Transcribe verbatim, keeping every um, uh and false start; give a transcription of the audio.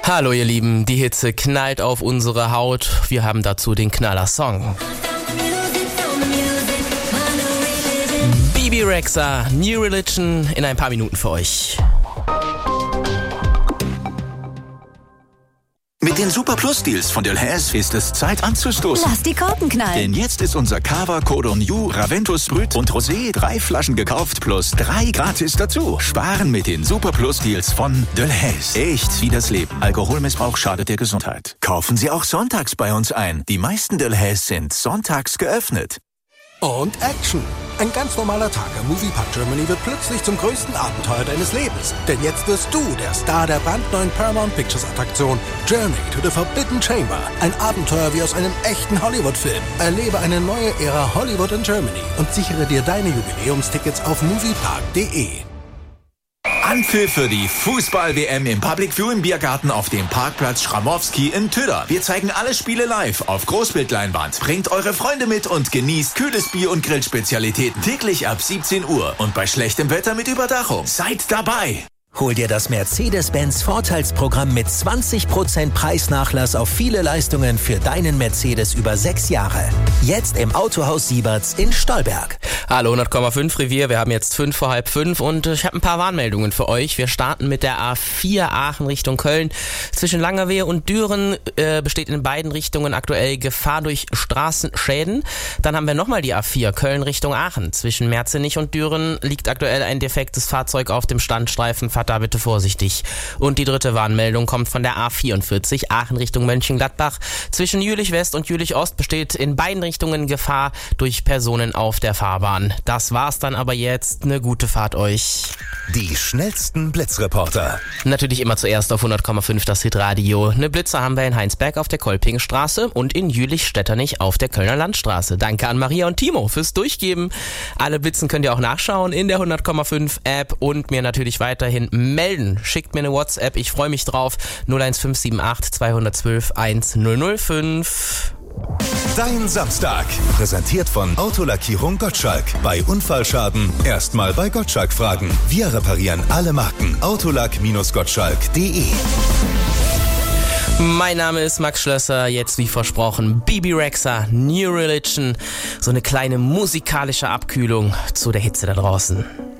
Hallo ihr Lieben, die Hitze knallt auf unsere Haut. Wir haben dazu den Knaller-Song. Bebe Rexha, New Religion in ein paar Minuten für euch. Mit den Super Plus Deals von Delhaize ist es Zeit anzustoßen. Lass die Korken knallen. Denn jetzt ist unser Cava, Cordon New, Raventus Brut und Rosé drei Flaschen gekauft plus drei gratis dazu. Sparen mit den Super Plus Deals von Delhaize. Echt wie das Leben. Alkoholmissbrauch schadet der Gesundheit. Kaufen Sie auch sonntags bei uns ein. Die meisten Delhaize sind sonntags geöffnet. Und Action! Ein ganz normaler Tag am Moviepark Germany wird plötzlich zum größten Abenteuer deines Lebens. Denn jetzt wirst du der Star der brandneuen Paramount Pictures Attraktion Journey to the Forbidden Chamber. Ein Abenteuer wie aus einem echten Hollywood-Film. Erlebe eine neue Ära Hollywood in Germany und sichere dir deine Jubiläumstickets auf moviepark punkt de. Anpfiff für die Fußball-W M im Public View im Biergarten auf dem Parkplatz Schramowski in Tüder. Wir zeigen alle Spiele live auf Großbildleinwand. Bringt eure Freunde mit und genießt kühles Bier und Grillspezialitäten täglich ab siebzehn Uhr und bei schlechtem Wetter mit Überdachung. Seid dabei! Hol dir das Mercedes-Benz Vorteilsprogramm mit zwanzig Prozent Preisnachlass auf viele Leistungen für deinen Mercedes über sechs Jahre. Jetzt im Autohaus Sieberts in Stolberg. Hallo hundert Komma fünf Revier, wir haben jetzt fünf vor halb fünf und ich habe ein paar Warnmeldungen für euch. Wir starten mit der A vier Aachen Richtung Köln. Zwischen Langerwehe und Düren äh, besteht in beiden Richtungen aktuell Gefahr durch Straßenschäden. Dann haben wir nochmal die A vier Köln Richtung Aachen. Zwischen Merzenich und Düren liegt aktuell ein defektes Fahrzeug auf dem Standstreifen. Fahrt da bitte vorsichtig. Und die dritte Warnmeldung kommt von der A vierundvierzig Aachen Richtung Mönchengladbach. Zwischen Jülich West und Jülich Ost besteht in beiden Richtungen Gefahr durch Personen auf der Fahrbahn. Das war's dann aber jetzt. Eine gute Fahrt euch. Die schnellsten Blitzreporter. Natürlich immer zuerst auf hundert Komma fünf das Hitradio. Eine Blitzer haben wir in Heinsberg auf der Kolpingstraße und in Jülich-Stetternich auf der Kölner Landstraße. Danke an Maria und Timo fürs Durchgeben. Alle Blitzen könnt ihr auch nachschauen in der hundert Komma fünf App und mir natürlich weiterhin melden. Schickt mir eine WhatsApp, ich freue mich drauf. null eins fünf sieben acht zwei eins zwei eins null null fünf. Dein Samstag. Präsentiert von Autolackierung Gottschalk. Bei Unfallschaden erstmal bei Gottschalk fragen. Wir reparieren alle Marken. autolack-gottschalk punkt de. Mein Name ist Max Schlösser, jetzt wie versprochen Bebe Rexha, New Religion. So eine kleine musikalische Abkühlung zu der Hitze da draußen.